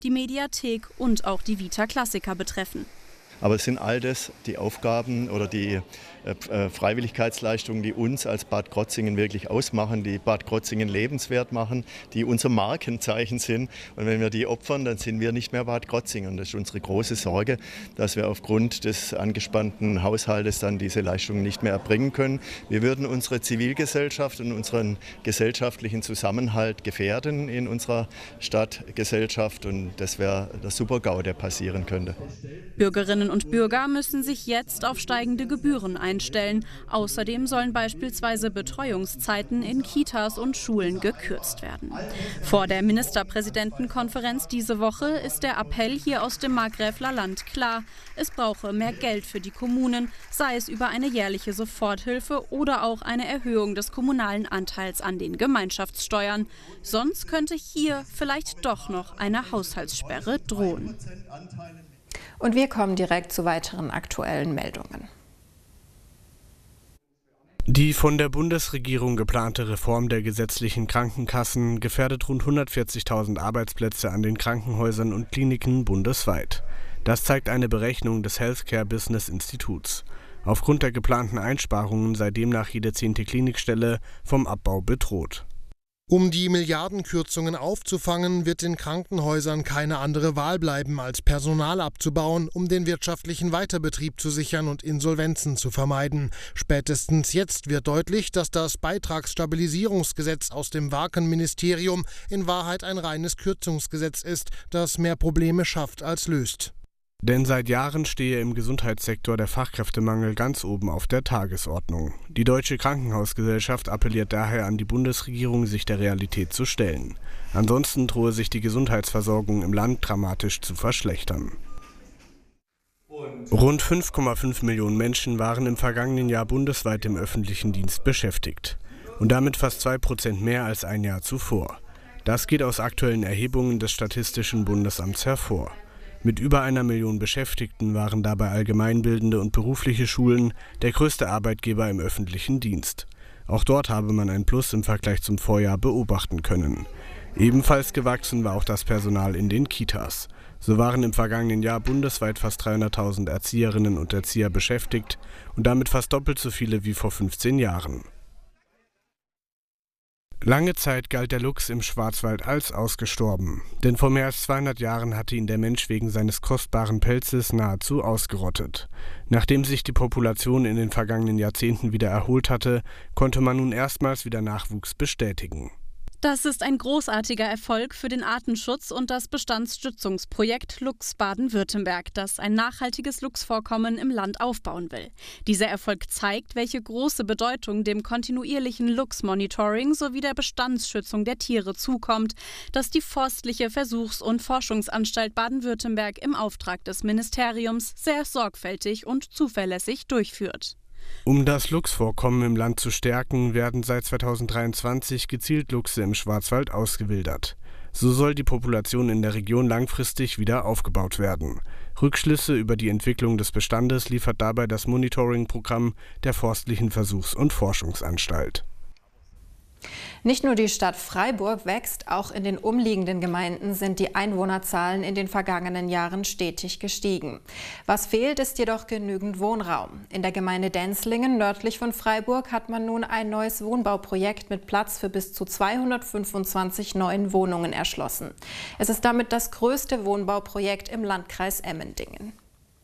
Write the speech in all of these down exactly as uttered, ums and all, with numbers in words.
die Mediathek und auch die Vita Classica betreffen. Aber es sind all das die Aufgaben oder die äh, Freiwilligkeitsleistungen, die uns als Bad Krozingen wirklich ausmachen, die Bad Krozingen lebenswert machen, die unser Markenzeichen sind. Und wenn wir die opfern, dann sind wir nicht mehr Bad Krozingen. Und das ist unsere große Sorge, dass wir aufgrund des angespannten Haushaltes dann diese Leistungen nicht mehr erbringen können. Wir würden unsere Zivilgesellschaft und unseren gesellschaftlichen Zusammenhalt gefährden in unserer Stadtgesellschaft. Und das wäre der Super-GAU, der passieren könnte. Bürgerinnen und Bürger müssen sich jetzt auf steigende Gebühren einstellen. Außerdem sollen beispielsweise Betreuungszeiten in Kitas und Schulen gekürzt werden. Vor der Ministerpräsidentenkonferenz diese Woche ist der Appell hier aus dem Markgräfler Land klar. Es brauche mehr Geld für die Kommunen, sei es über eine jährliche Soforthilfe oder auch eine Erhöhung des kommunalen Anteils an den Gemeinschaftssteuern. Sonst könnte hier vielleicht doch noch eine Haushaltssperre drohen. Und wir kommen direkt zu weiteren aktuellen Meldungen. Die von der Bundesregierung geplante Reform der gesetzlichen Krankenkassen gefährdet rund hundertvierzigtausend Arbeitsplätze an den Krankenhäusern und Kliniken bundesweit. Das zeigt eine Berechnung des Healthcare Business Instituts. Aufgrund der geplanten Einsparungen sei demnach jede zehnte Klinikstelle vom Abbau bedroht. Um die Milliardenkürzungen aufzufangen, wird den Krankenhäusern keine andere Wahl bleiben, als Personal abzubauen, um den wirtschaftlichen Weiterbetrieb zu sichern und Insolvenzen zu vermeiden. Spätestens jetzt wird deutlich, dass das Beitragsstabilisierungsgesetz aus dem Waken-Ministerium in Wahrheit ein reines Kürzungsgesetz ist, das mehr Probleme schafft als löst. Denn seit Jahren stehe im Gesundheitssektor der Fachkräftemangel ganz oben auf der Tagesordnung. Die Deutsche Krankenhausgesellschaft appelliert daher an die Bundesregierung, sich der Realität zu stellen. Ansonsten drohe sich die Gesundheitsversorgung im Land dramatisch zu verschlechtern. Rund fünf Komma fünf Millionen Menschen waren im vergangenen Jahr bundesweit im öffentlichen Dienst beschäftigt. Und damit fast zwei Prozent mehr als ein Jahr zuvor. Das geht aus aktuellen Erhebungen des Statistischen Bundesamts hervor. Mit über einer Million Beschäftigten waren dabei allgemeinbildende und berufliche Schulen der größte Arbeitgeber im öffentlichen Dienst. Auch dort habe man ein Plus im Vergleich zum Vorjahr beobachten können. Ebenfalls gewachsen war auch das Personal in den Kitas. So waren im vergangenen Jahr bundesweit fast dreihunderttausend Erzieherinnen und Erzieher beschäftigt und damit fast doppelt so viele wie vor fünfzehn Jahren. Lange Zeit galt der Luchs im Schwarzwald als ausgestorben, denn vor mehr als zweihundert Jahren hatte ihn der Mensch wegen seines kostbaren Pelzes nahezu ausgerottet. Nachdem sich die Population in den vergangenen Jahrzehnten wieder erholt hatte, konnte man nun erstmals wieder Nachwuchs bestätigen. Das ist ein großartiger Erfolg für den Artenschutz und das Bestandsstützungsprojekt Luchs Baden-Württemberg, das ein nachhaltiges Luchsvorkommen im Land aufbauen will. Dieser Erfolg zeigt, welche große Bedeutung dem kontinuierlichen Luchsmonitoring sowie der Bestandsschützung der Tiere zukommt, das die Forstliche Versuchs- und Forschungsanstalt Baden-Württemberg im Auftrag des Ministeriums sehr sorgfältig und zuverlässig durchführt. Um das Luchsvorkommen im Land zu stärken, werden seit zweitausenddreiundzwanzig gezielt Luchse im Schwarzwald ausgewildert. So soll die Population in der Region langfristig wieder aufgebaut werden. Rückschlüsse über die Entwicklung des Bestandes liefert dabei das Monitoring-Programm der Forstlichen Versuchs- und Forschungsanstalt. Nicht nur die Stadt Freiburg wächst, auch in den umliegenden Gemeinden sind die Einwohnerzahlen in den vergangenen Jahren stetig gestiegen. Was fehlt, ist jedoch genügend Wohnraum. In der Gemeinde Denzlingen nördlich von Freiburg hat man nun ein neues Wohnbauprojekt mit Platz für bis zu zweihundertfünfundzwanzig neuen Wohnungen erschlossen. Es ist damit das größte Wohnbauprojekt im Landkreis Emmendingen.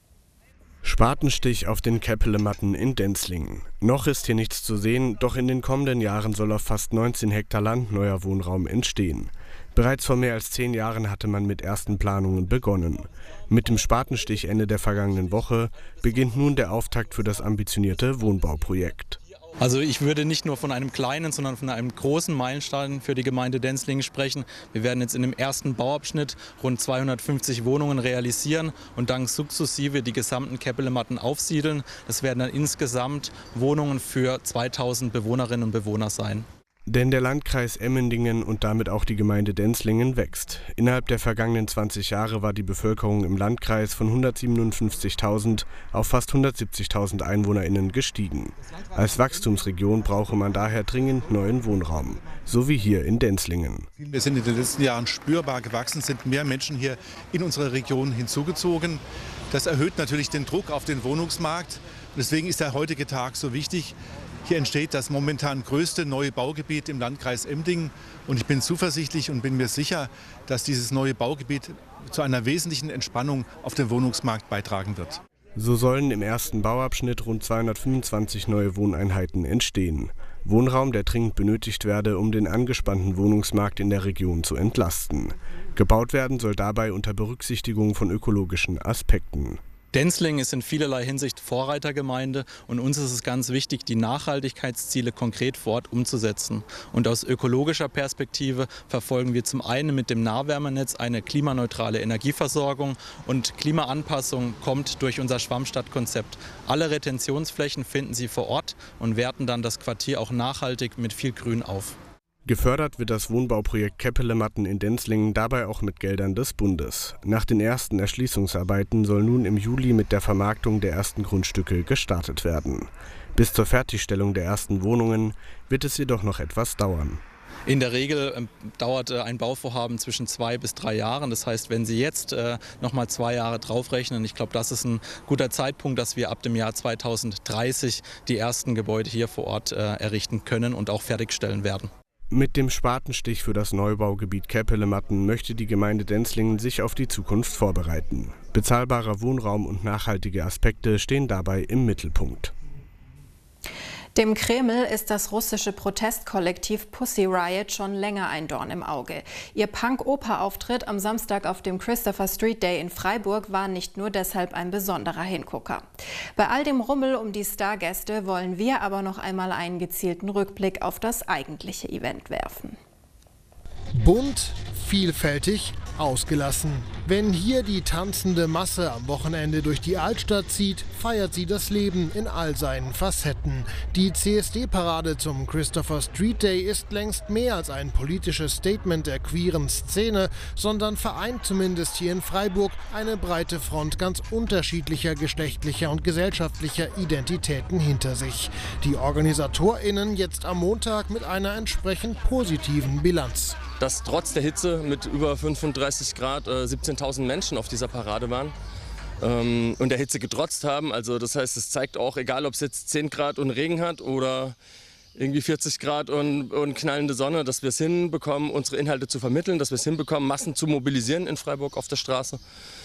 Spatenstich auf den Käppelematten in Denzlingen. Noch ist hier nichts zu sehen, doch in den kommenden Jahren soll auf fast neunzehn Hektar Land neuer Wohnraum entstehen. Bereits vor mehr als zehn Jahren hatte man mit ersten Planungen begonnen. Mit dem Spatenstich Ende der vergangenen Woche beginnt nun der Auftakt für das ambitionierte Wohnbauprojekt. Also ich würde nicht nur von einem kleinen, sondern von einem großen Meilenstein für die Gemeinde Denzlingen sprechen. Wir werden jetzt in dem ersten Bauabschnitt rund zweihundertfünfzig Wohnungen realisieren und dann sukzessive die gesamten Käppelematten aufsiedeln. Das werden dann insgesamt Wohnungen für zweitausend Bewohnerinnen und Bewohner sein. Denn der Landkreis Emmendingen und damit auch die Gemeinde Denzlingen wächst. Innerhalb der vergangenen zwanzig Jahre war die Bevölkerung im Landkreis von hundertsiebenundfünfzigtausend auf fast hundertsiebzigtausend EinwohnerInnen gestiegen. Als Wachstumsregion brauche man daher dringend neuen Wohnraum, so wie hier in Denzlingen. Wir sind in den letzten Jahren spürbar gewachsen, sind mehr Menschen hier in unsere Region hinzugezogen. Das erhöht natürlich den Druck auf den Wohnungsmarkt. Deswegen ist der heutige Tag so wichtig. Hier entsteht das momentan größte neue Baugebiet im Landkreis Emmendingen. Und ich bin zuversichtlich und bin mir sicher, dass dieses neue Baugebiet zu einer wesentlichen Entspannung auf dem Wohnungsmarkt beitragen wird. So sollen im ersten Bauabschnitt rund zweihundertfünfundzwanzig neue Wohneinheiten entstehen. Wohnraum, der dringend benötigt werde, um den angespannten Wohnungsmarkt in der Region zu entlasten. Gebaut werden soll dabei unter Berücksichtigung von ökologischen Aspekten. Denzlingen ist in vielerlei Hinsicht Vorreitergemeinde und uns ist es ganz wichtig, die Nachhaltigkeitsziele konkret vor Ort umzusetzen. Und aus ökologischer Perspektive verfolgen wir zum einen mit dem Nahwärmenetz eine klimaneutrale Energieversorgung und Klimaanpassung kommt durch unser Schwammstadtkonzept. Alle Retentionsflächen finden Sie vor Ort und werten dann das Quartier auch nachhaltig mit viel Grün auf. Gefördert wird das Wohnbauprojekt Käppelematten in Denzlingen dabei auch mit Geldern des Bundes. Nach den ersten Erschließungsarbeiten soll nun im Juli mit der Vermarktung der ersten Grundstücke gestartet werden. Bis zur Fertigstellung der ersten Wohnungen wird es jedoch noch etwas dauern. In der Regel äh, dauert äh, ein Bauvorhaben zwischen zwei bis drei Jahren. Das heißt, wenn Sie jetzt äh, noch mal zwei Jahre draufrechnen, ich glaube, das ist ein guter Zeitpunkt, dass wir ab dem Jahr zweitausenddreißig die ersten Gebäude hier vor Ort äh, errichten können und auch fertigstellen werden. Mit dem Spatenstich für das Neubaugebiet Käppelematten möchte die Gemeinde Denzlingen sich auf die Zukunft vorbereiten. Bezahlbarer Wohnraum und nachhaltige Aspekte stehen dabei im Mittelpunkt. Dem Kreml ist das russische Protestkollektiv Pussy Riot schon länger ein Dorn im Auge. Ihr Punk-Oper-Auftritt am Samstag auf dem Christopher Street Day in Freiburg war nicht nur deshalb ein besonderer Hingucker. Bei all dem Rummel um die Stargäste wollen wir aber noch einmal einen gezielten Rückblick auf das eigentliche Event werfen. Bunt, vielfältig, ausgelassen. Wenn hier die tanzende Masse am Wochenende durch die Altstadt zieht, feiert sie das Leben in all seinen Facetten. Die C S D-Parade zum Christopher Street Day ist längst mehr als ein politisches Statement der queeren Szene, sondern vereint zumindest hier in Freiburg eine breite Front ganz unterschiedlicher geschlechtlicher und gesellschaftlicher Identitäten hinter sich. Die OrganisatorInnen jetzt am Montag mit einer entsprechend positiven Bilanz. Dass trotz der Hitze mit über fünfunddreißig Grad äh, siebzehntausend Menschen auf dieser Parade waren ähm, und der Hitze getrotzt haben. Also das heißt, es zeigt auch, egal ob es jetzt zehn Grad und Regen hat oder irgendwie vierzig Grad und, und knallende Sonne, dass wir es hinbekommen, unsere Inhalte zu vermitteln, dass wir es hinbekommen, Massen zu mobilisieren in Freiburg auf der Straße.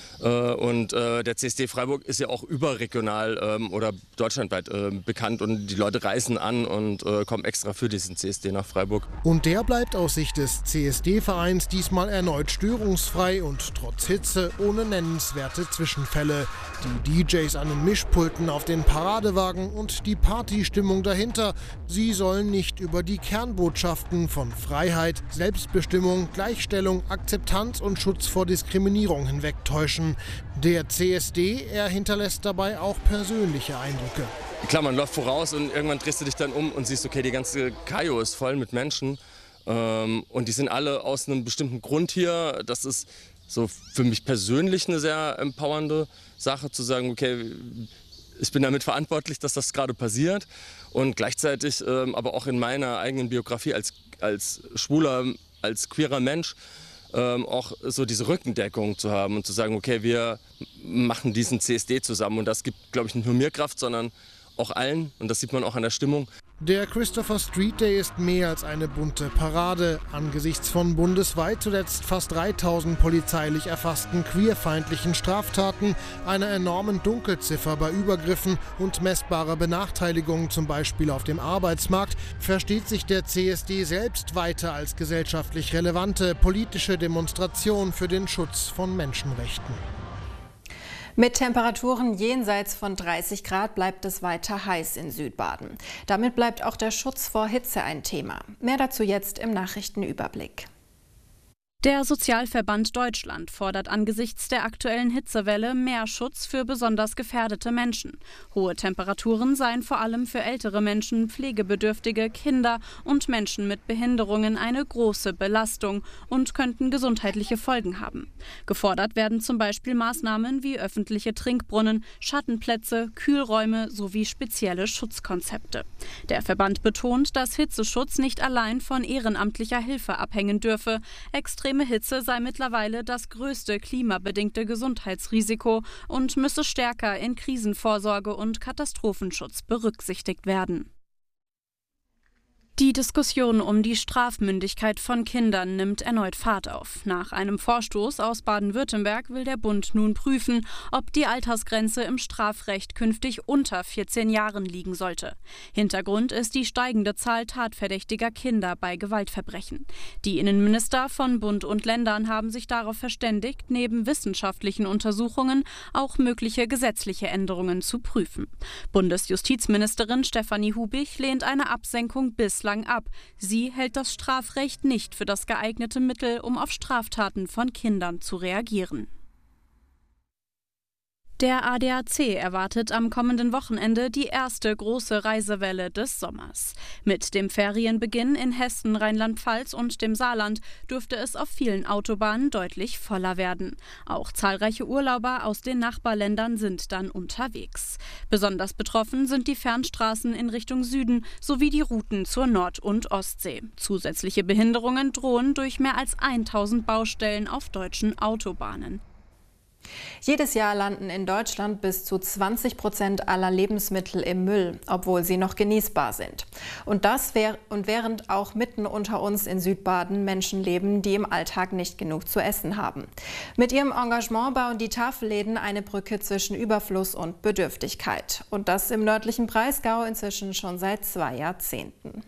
Und äh, der C S D Freiburg ist ja auch überregional ähm, oder deutschlandweit äh, bekannt und die Leute reisen an und äh, kommen extra für diesen C S D nach Freiburg. Und der bleibt aus Sicht des C S D-Vereins diesmal erneut störungsfrei und trotz Hitze ohne nennenswerte Zwischenfälle. Die D Js an den Mischpulten auf den Paradewagen und die Partystimmung dahinter, sie sollen nicht über die Kernbotschaften von Freiheit, Selbstbestimmung, Gleichstellung, Akzeptanz und Schutz vor Diskriminierung hinwegtäuschen. Der C S D, er hinterlässt dabei auch persönliche Eindrücke. Klar, man läuft voraus und irgendwann drehst du dich dann um und siehst, okay, die ganze Kajo ist voll mit Menschen ähm, und die sind alle aus einem bestimmten Grund hier. Das ist so für mich persönlich eine sehr empowernde Sache, zu sagen, okay, ich bin damit verantwortlich, dass das gerade passiert und gleichzeitig ähm, aber auch in meiner eigenen Biografie als, als schwuler, als queerer Mensch Ähm, auch so diese Rückendeckung zu haben und zu sagen, okay, wir machen diesen C S D zusammen und das gibt, glaube ich, nicht nur mir Kraft, sondern auch allen und das sieht man auch an der Stimmung. Der Christopher Street Day ist mehr als eine bunte Parade. Angesichts von bundesweit zuletzt fast dreitausend polizeilich erfassten queerfeindlichen Straftaten, einer enormen Dunkelziffer bei Übergriffen und messbarer Benachteiligung, zum Beispiel auf dem Arbeitsmarkt, versteht sich der C S D selbst weiter als gesellschaftlich relevante politische Demonstration für den Schutz von Menschenrechten. Mit Temperaturen jenseits von dreißig Grad bleibt es weiter heiß in Südbaden. Damit bleibt auch der Schutz vor Hitze ein Thema. Mehr dazu jetzt im Nachrichtenüberblick. Der Sozialverband Deutschland fordert angesichts der aktuellen Hitzewelle mehr Schutz für besonders gefährdete Menschen. Hohe Temperaturen seien vor allem für ältere Menschen, Pflegebedürftige, Kinder und Menschen mit Behinderungen eine große Belastung und könnten gesundheitliche Folgen haben. Gefordert werden zum Beispiel Maßnahmen wie öffentliche Trinkbrunnen, Schattenplätze, Kühlräume sowie spezielle Schutzkonzepte. Der Verband betont, dass Hitzeschutz nicht allein von ehrenamtlicher Hilfe abhängen dürfe. Extreme Hitze sei mittlerweile das größte klimabedingte Gesundheitsrisiko und müsse stärker in Krisenvorsorge und Katastrophenschutz berücksichtigt werden. Die Diskussion um die Strafmündigkeit von Kindern nimmt erneut Fahrt auf. Nach einem Vorstoß aus Baden-Württemberg will der Bund nun prüfen, ob die Altersgrenze im Strafrecht künftig unter vierzehn Jahren liegen sollte. Hintergrund ist die steigende Zahl tatverdächtiger Kinder bei Gewaltverbrechen. Die Innenminister von Bund und Ländern haben sich darauf verständigt, neben wissenschaftlichen Untersuchungen auch mögliche gesetzliche Änderungen zu prüfen. Bundesjustizministerin Stefanie Hubich lehnt eine Absenkung bislang ab. Sie hält das Strafrecht nicht für das geeignete Mittel, um auf Straftaten von Kindern zu reagieren. Der A D A C erwartet am kommenden Wochenende die erste große Reisewelle des Sommers. Mit dem Ferienbeginn in Hessen, Rheinland-Pfalz und dem Saarland dürfte es auf vielen Autobahnen deutlich voller werden. Auch zahlreiche Urlauber aus den Nachbarländern sind dann unterwegs. Besonders betroffen sind die Fernstraßen in Richtung Süden sowie die Routen zur Nord- und Ostsee. Zusätzliche Behinderungen drohen durch mehr als tausend Baustellen auf deutschen Autobahnen. Jedes Jahr landen in Deutschland bis zu zwanzig Prozent aller Lebensmittel im Müll, obwohl sie noch genießbar sind. Und das wär, und während auch mitten unter uns in Südbaden Menschen leben, die im Alltag nicht genug zu essen haben. Mit ihrem Engagement bauen die Tafelläden eine Brücke zwischen Überfluss und Bedürftigkeit. Und das im nördlichen Breisgau inzwischen schon seit zwei Jahrzehnten.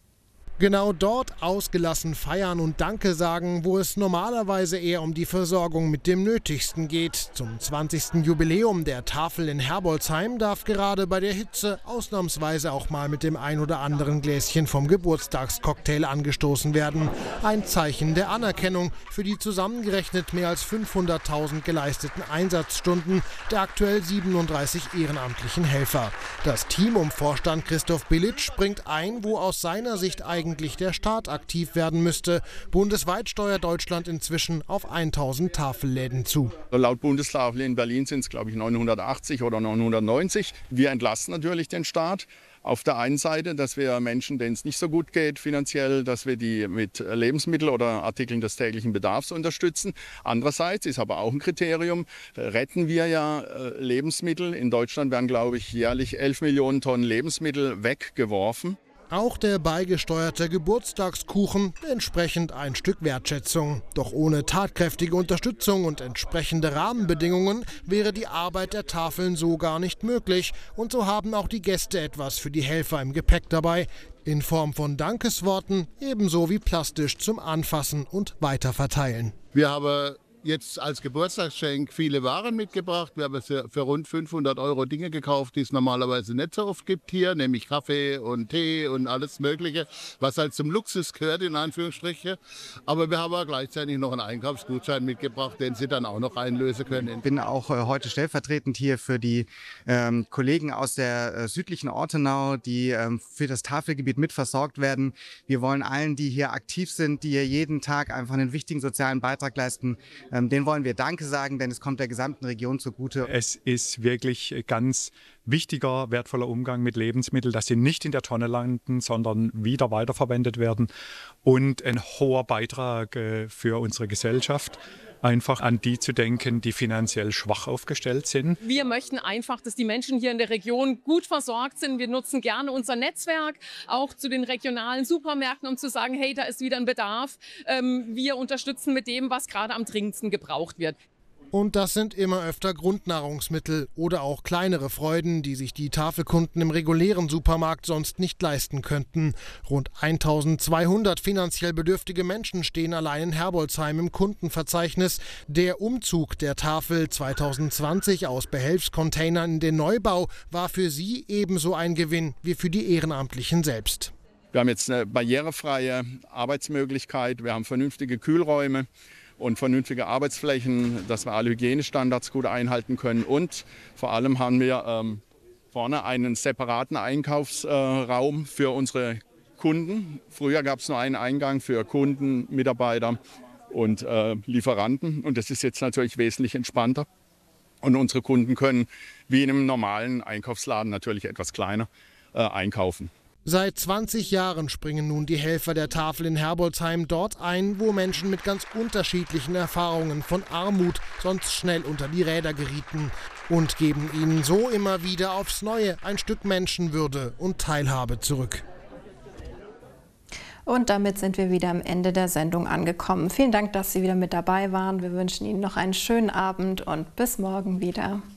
Genau dort ausgelassen feiern und Danke sagen, wo es normalerweise eher um die Versorgung mit dem Nötigsten geht. Zum zwanzigsten Jubiläum der Tafel in Herbolzheim darf gerade bei der Hitze ausnahmsweise auch mal mit dem ein oder anderen Gläschen vom Geburtstagscocktail angestoßen werden. Ein Zeichen der Anerkennung für die zusammengerechnet mehr als fünfhunderttausend geleisteten Einsatzstunden der aktuell siebenunddreißig ehrenamtlichen Helfer. Das Team um Vorstand Christoph Bilitsch springt ein, wo aus seiner Sicht eigentlich eigentlich der Staat aktiv werden müsste. Bundesweit steuert Deutschland inzwischen auf tausend Tafelläden zu. Laut Bundestafel in Berlin sind es, glaube ich, neunhundertachtzig oder neunhundertneunzig. Wir entlasten natürlich den Staat. Auf der einen Seite, dass wir Menschen, denen es nicht so gut geht finanziell, dass wir die mit Lebensmitteln oder Artikeln des täglichen Bedarfs unterstützen. Andererseits ist aber auch ein Kriterium, retten wir ja Lebensmittel. In Deutschland werden, glaube ich, jährlich elf Millionen Tonnen Lebensmittel weggeworfen. Auch der beigesteuerte Geburtstagskuchen entsprechend ein Stück Wertschätzung. Doch ohne tatkräftige Unterstützung und entsprechende Rahmenbedingungen wäre die Arbeit der Tafeln so gar nicht möglich. Und so haben auch die Gäste etwas für die Helfer im Gepäck dabei. In Form von Dankesworten, ebenso wie plastisch zum Anfassen und Weiterverteilen. Wir haben jetzt als Geburtstagsgeschenk viele Waren mitgebracht. Wir haben für, für rund fünfhundert Euro Dinge gekauft, die es normalerweise nicht so oft gibt hier, nämlich Kaffee und Tee und alles Mögliche, was halt zum Luxus gehört, in Anführungsstrichen. Aber wir haben auch gleichzeitig noch einen Einkaufsgutschein mitgebracht, den Sie dann auch noch einlösen können. Ich bin auch äh, heute stellvertretend hier für die ähm, Kollegen aus der äh, südlichen Ortenau, die ähm, für das Tafelgebiet mitversorgt werden. Wir wollen allen, die hier aktiv sind, die hier jeden Tag einfach einen wichtigen sozialen Beitrag leisten, den wollen wir Danke sagen, denn es kommt der gesamten Region zugute. Es ist wirklich ganz wichtiger, wertvoller Umgang mit Lebensmitteln, dass sie nicht in der Tonne landen, sondern wieder weiterverwendet werden. Und ein hoher Beitrag für unsere Gesellschaft, einfach an die zu denken, die finanziell schwach aufgestellt sind. Wir möchten einfach, dass die Menschen hier in der Region gut versorgt sind. Wir nutzen gerne unser Netzwerk, auch zu den regionalen Supermärkten, um zu sagen, hey, da ist wieder ein Bedarf. Wir unterstützen mit dem, was gerade am dringendsten gebraucht wird. Und das sind immer öfter Grundnahrungsmittel oder auch kleinere Freuden, die sich die Tafelkunden im regulären Supermarkt sonst nicht leisten könnten. Rund eintausendzweihundert finanziell bedürftige Menschen stehen allein in Herbolzheim im Kundenverzeichnis. Der Umzug der Tafel zweitausendzwanzig aus Behelfscontainern in den Neubau war für sie ebenso ein Gewinn wie für die Ehrenamtlichen selbst. Wir haben jetzt eine barrierefreie Arbeitsmöglichkeit, wir haben vernünftige Kühlräume und vernünftige Arbeitsflächen, dass wir alle Hygienestandards gut einhalten können. Und vor allem haben wir ähm, vorne einen separaten Einkaufsraum äh, für unsere Kunden. Früher gab es nur einen Eingang für Kunden, Mitarbeiter und äh, Lieferanten. Und das ist jetzt natürlich wesentlich entspannter. Und unsere Kunden können wie in einem normalen Einkaufsladen, natürlich etwas kleiner, äh, einkaufen. Seit zwanzig Jahren springen nun die Helfer der Tafel in Herbolzheim dort ein, wo Menschen mit ganz unterschiedlichen Erfahrungen von Armut sonst schnell unter die Räder gerieten und geben ihnen so immer wieder aufs Neue ein Stück Menschenwürde und Teilhabe zurück. Und damit sind wir wieder am Ende der Sendung angekommen. Vielen Dank, dass Sie wieder mit dabei waren. Wir wünschen Ihnen noch einen schönen Abend und bis morgen wieder.